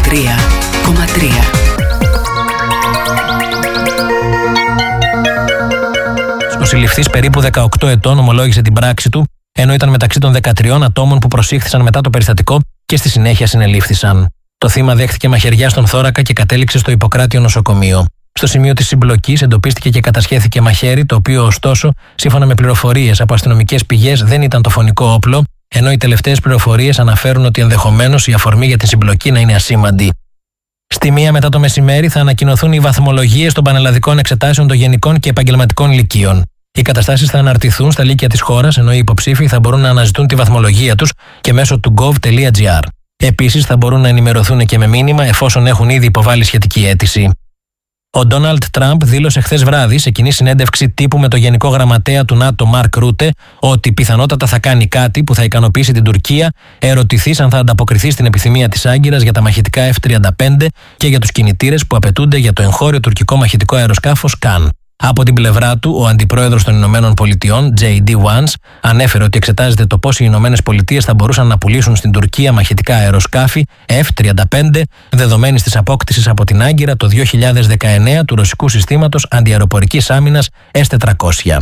103,3. Ο συλληφθής περίπου 18 ετών ομολόγησε την πράξη του, ενώ ήταν μεταξύ των 13 ατόμων που προσήχθησαν μετά το περιστατικό και στη συνέχεια συνελήφθησαν. Το θύμα δέχτηκε μαχαιριά στον θώρακα και κατέληξε στο Ιπποκράτιο νοσοκομείο. Στο σημείο της συμπλοκής εντοπίστηκε και κατασχέθηκε μαχαίρι, το οποίο ωστόσο, σύμφωνα με πληροφορίες από αστυνομικές πηγές, δεν ήταν το φωνικό όπλο, ενώ οι τελευταίες πληροφορίες αναφέρουν ότι ενδεχομένως η αφορμή για την συμπλοκή να είναι ασήμαντη. Στη 1 μετά το μεσημέρι θα ανακοινωθούν οι βαθμολογίες των πανελλαδικών εξετάσεων των γενικών και επαγγελματικών λυκείων. Οι καταστάσεις θα αναρτηθούν στα λύκεια της χώρας, ενώ οι υποψήφοι θα μπορούν να αναζητούν τη βαθμολογία τους και μέσω του gov.gr. Επίσης, θα μπορούν να ενημερωθούν και με μήνυμα εφόσον έχουν ήδη υποβάλει σχετική αίτηση. Ο Ντόναλντ Τραμπ δήλωσε χθες βράδυ σε κοινή συνέντευξη τύπου με το Γενικό Γραμματέα του ΝΑΤΟ Μαρκ Ρούτε ότι πιθανότατα θα κάνει κάτι που θα ικανοποιήσει την Τουρκία, ερωτηθείς αν θα ανταποκριθεί στην επιθυμία της Άγκυρας για τα μαχητικά F-35 και για τους κινητήρες που απαιτούνται για το εγχώριο τουρκικό μαχητικό αεροσκάφος Καν. Από την πλευρά του, ο αντιπρόεδρος των Ηνωμένων Πολιτειών, J.D. Vance, ανέφερε ότι εξετάζεται το πώς οι Ηνωμένες Πολιτείες θα μπορούσαν να πουλήσουν στην Τουρκία μαχητικά αεροσκάφη F-35, δεδομένης της απόκτησης από την Άγκυρα το 2019 του ρωσικού συστήματος αντιαεροπορικής άμυνας S-400.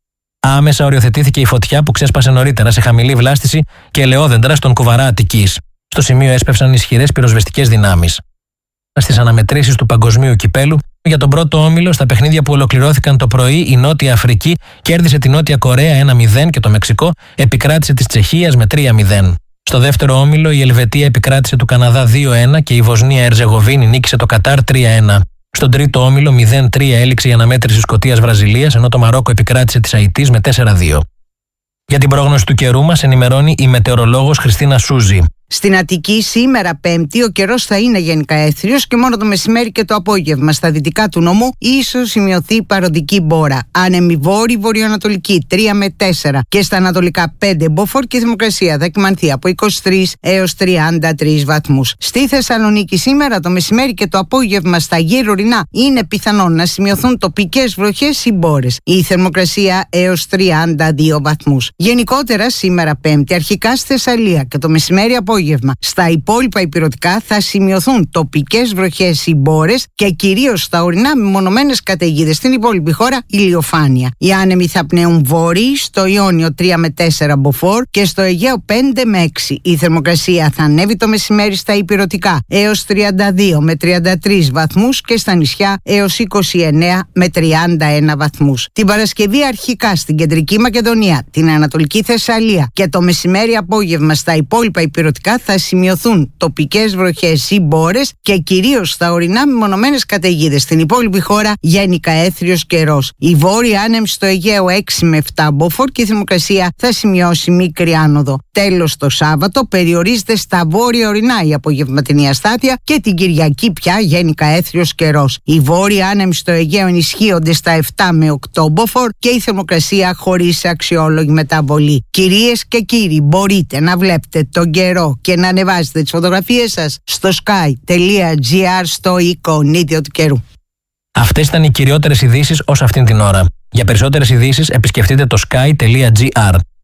Άμεσα οριοθετήθηκε η φωτιά που ξέσπασε νωρίτερα σε χαμηλή βλάστηση και ελαιόδεντρα στον Κουβαρά Αττικής. Στο σημείο έσπευσαν ισχυρές πυροσβεστικές δυνάμεις. Στις αναμετρήσεις του Παγκοσμίου Κυπέλου, για τον πρώτο όμιλο, στα παιχνίδια που ολοκληρώθηκαν το πρωί, η Νότια Αφρική κέρδισε τη Νότια Κορέα 1-0 και το Μεξικό επικράτησε της Τσεχίας με 3-0. Στο δεύτερο όμιλο, η Ελβετία επικράτησε του Καναδά 2-1 και η Βοσνία Ερζεγοβίνη νίκησε το Κατάρ 3-1. Στον τρίτο όμιλο, 0-3 έληξε η αναμέτρηση Σκωτίας-Βραζιλίας, ενώ το Μαρόκο επικράτησε της Αϊτής με 4-2. Για την πρόγνωση του καιρού μας ενημερώνει η μετεωρολόγος Χριστίνα Σούζη. Στην Αττική σήμερα Πέμπτη ο καιρός θα είναι γενικά έθριος και μόνο το μεσημέρι και το απόγευμα στα δυτικά του νομού ίσως σημειωθεί παροδική μπόρα. Άνεμη βόρη βορειοανατολική 3 με 4 και στα ανατολικά 5 μποφόρ και η θερμοκρασία θα εκμανθεί από 23 έως 33 βαθμούς. Στη Θεσσαλονίκη σήμερα το μεσημέρι και το απόγευμα στα γύρω ορεινά είναι πιθανόν να σημειωθούν τοπικές βροχές ή μπόρες. Η θερμοκρασία έως 32 βαθμούς. Γενικότερα σήμερα Πέμπτη αρχικά στη Θεσσαλία και το μεσημέρι απόγευμα στα υπόλοιπα ηπειρωτικά θα σημειωθούν τοπικές βροχές ή μπόρες και κυρίως στα ορεινά μεμονωμένες καταιγίδες. Στην υπόλοιπη χώρα ηλιοφάνεια. Οι άνεμοι θα πνέουν βόρειοι, στο Ιόνιο 3 με 4 μποφόρ και στο Αιγαίο 5 με 6. Η θερμοκρασία θα ανέβει το μεσημέρι στα ηπειρωτικά έως 32 με 33 βαθμούς και στα νησιά έως 29 με 31 βαθμούς. Την Παρασκευή αρχικά στην Κεντρική Μακεδονία, την Ανατολική Θεσσαλία και το μεσημέρι απόγευμα στα υπόλοιπα ηπειρωτικά θα σημειωθούν τοπικές βροχές ή μπόρες και κυρίως στα ορεινά μεμονωμένες καταιγίδες. Στην υπόλοιπη χώρα γενικά έθριος καιρός. Η βόρεια άνεμη στο Αιγαίο 6 με 7 μποφόρ και η θερμοκρασία θα σημειώσει μικρή άνοδο. Τέλος, το Σάββατο περιορίζεται στα βόρεια ορεινά η απογευματινή αστάθεια και την Κυριακή πια γενικά έθριος καιρός. Οι βόρεια άνεμοι στο Αιγαίο ενισχύονται στα 7 με 8 μποφόρ και η θερμοκρασία χωρίς αξιόλογη μεταβολή. Κυρίες και κύριοι, μπορείτε να βλέπετε τον καιρό και να ανεβάζετε τις φωτογραφίες σας στο sky.gr στο εικονίδιο του καιρού. Αυτές ήταν οι κυριότερες ειδήσεις ως αυτήν την ώρα. Για περισσότερες ειδήσεις επισκεφτείτε το sky.gr.